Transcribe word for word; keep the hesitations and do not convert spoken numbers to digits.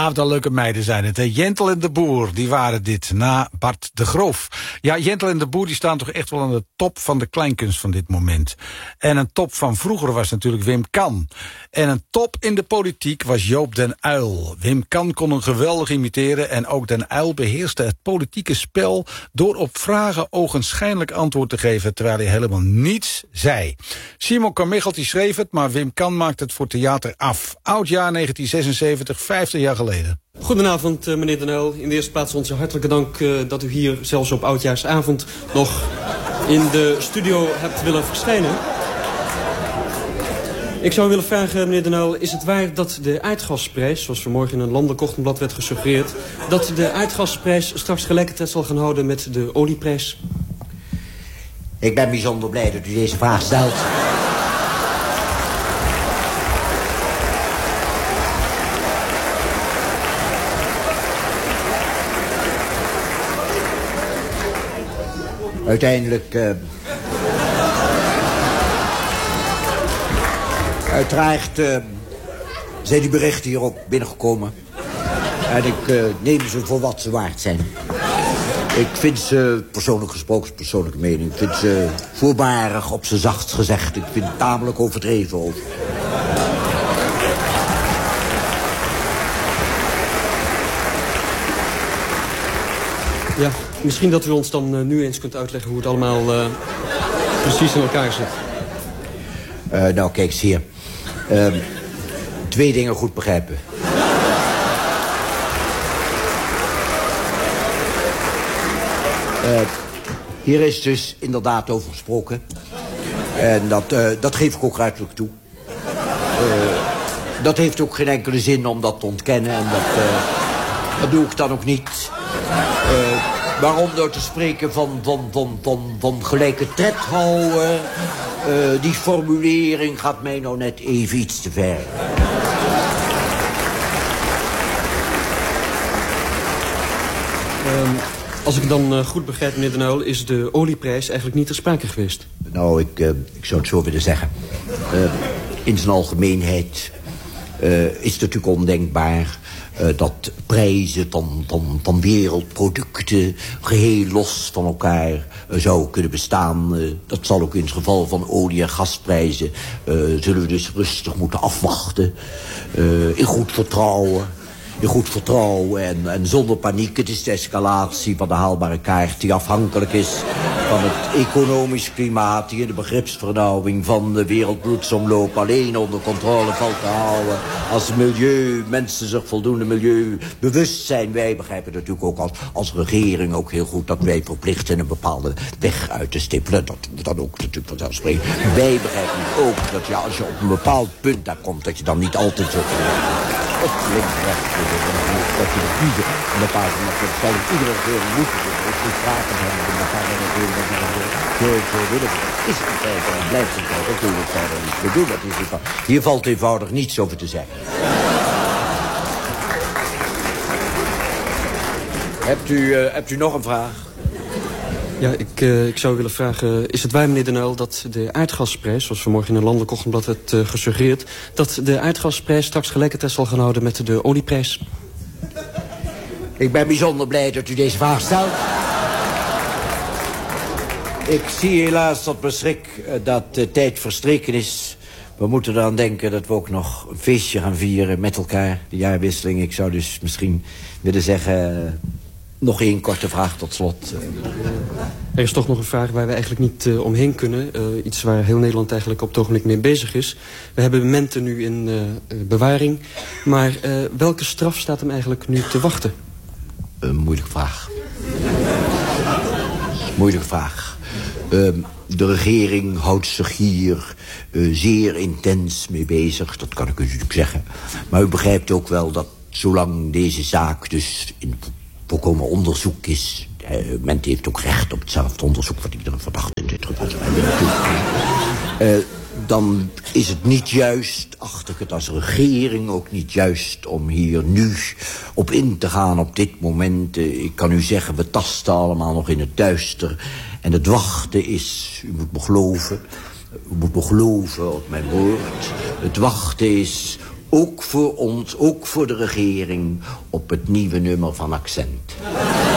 Ja, wat een leuke meiden zijn het. Hè? Jentel en de Boer, die waren dit na Bart de Groof. Ja, Jentel en de Boer die staan toch echt wel aan de top van de kleinkunst van dit moment. En een top van vroeger was natuurlijk Wim Kan. En een top in de politiek was Joop den Uyl. Wim Kan kon een geweldig imiteren en ook den Uyl beheerste het politieke spel door op vragen ogenschijnlijk antwoord te geven terwijl hij helemaal niets zei. Simon Carmichelt die schreef het, maar Wim Kan maakte het voor theater af. Oudjaar negentien zesenzeventig, vijftig jaar geleden. Goedenavond, meneer Den Uyl. In de eerste plaats onze hartelijke dank uh, dat u hier zelfs op oudjaarsavond nog in de studio hebt willen verschijnen. Ik zou willen vragen, meneer Den Uyl, is het waar dat de aardgasprijs, zoals vanmorgen in een landelijk ochtendblad werd gesuggereerd, dat de aardgasprijs straks gelijkertijd zal gaan houden met de olieprijs? Ik ben bijzonder blij dat u deze vraag stelt. Uiteindelijk... Uh, uiteraard uh, zijn die berichten hier ook binnengekomen. En ik uh, neem ze voor wat ze waard zijn. Ik vind ze, persoonlijk gesproken, persoonlijke mening... ik vind ze voorbarig, op z'n zachtst gezegd. Ik vind het tamelijk overdreven over. Ja, misschien dat u ons dan uh, nu eens kunt uitleggen hoe het allemaal uh, precies in elkaar zit. Uh, nou, kijk eens hier. Uh, twee dingen goed begrijpen. Uh, hier is dus inderdaad over gesproken. En dat, uh, dat geef ik ook ruidelijk toe. Uh, dat heeft ook geen enkele zin om dat te ontkennen. En dat, uh, dat doe ik dan ook niet. Uh, waarom door te spreken van, van, van, van, van gelijke tred houden... Uh, die formulering gaat mij nou net even iets te ver. Um, als ik het dan uh, goed begrijp, meneer Den Uyl, is de olieprijs eigenlijk niet ter sprake geweest? Nou, ik, uh, ik zou het zo willen zeggen. Uh, in zijn algemeenheid uh, is het natuurlijk ondenkbaar... Uh, dat prijzen van, van, van wereldproducten geheel los van elkaar uh, zouden kunnen bestaan. Uh, dat zal ook in het geval van olie- en gasprijzen... Uh, zullen we dus rustig moeten afwachten. Uh, in goed vertrouwen. In goed vertrouwen en, en zonder paniek. Het is de escalatie van de haalbare kaart die afhankelijk is van het economisch klimaat... die in de begripsvernauwing van de wereldbloedsomloop alleen onder controle valt te houden. Als milieu, mensen zich voldoende milieubewust zijn. Wij begrijpen natuurlijk ook als, als regering ook heel goed... dat wij verplicht zijn een bepaalde weg uit te stippelen. Dat we dan ook natuurlijk vanzelfsprekend. Wij begrijpen ook dat ja, als je op een bepaald punt daar komt... dat je dan niet altijd zo... op links, rechts, dat je moet kiezen. En dat zal ik iedere regering moeten doen. Ik moet vragen hebben in de paar regering dat zo zo willen. Is het een tijd en blijft het tijd. Dat doen we verder niet. We doen dat is het. Hier valt eenvoudig niets over te zeggen. Hebt u, uh, hebt u nog een vraag? Ja, ik, uh, ik zou willen vragen, is het waar, meneer Den Uyl, dat de aardgasprijs... zoals vanmorgen in een landelijk ochtendblad werd uh, gesuggereerd... dat de aardgasprijs straks gelijkertijd zal gaan houden met de olieprijs? Ik ben bijzonder blij dat u deze vraag stelt. Ik zie helaas tot mijn schrik uh, dat de tijd verstreken is. We moeten eraan denken dat we ook nog een feestje gaan vieren met elkaar. De jaarwisseling. Ik zou dus misschien willen zeggen... Uh, nog één korte vraag tot slot. Er is toch nog een vraag waar we eigenlijk niet uh, omheen kunnen. Uh, iets waar heel Nederland eigenlijk op het ogenblik mee bezig is. We hebben Mente nu in uh, bewaring. Maar uh, welke straf staat hem eigenlijk nu te wachten? Een moeilijke vraag. Moeilijke vraag. Uh, de regering houdt zich hier uh, zeer intens mee bezig. Dat kan ik u natuurlijk zeggen. Maar u begrijpt ook wel dat zolang deze zaak dus... in volkomen onderzoek is. Uh, men heeft ook recht op hetzelfde onderzoek... wat iedere verdachte in dit geval uh, dan is het niet juist, acht ik het als regering ook niet juist... om hier nu op in te gaan op dit moment. Uh, ik kan u zeggen, we tasten allemaal nog in het duister. En het wachten is, u moet me geloven... u moet me geloven op mijn woord. Het wachten is... Ook voor ons, ook voor de regering, op het nieuwe nummer van Accent.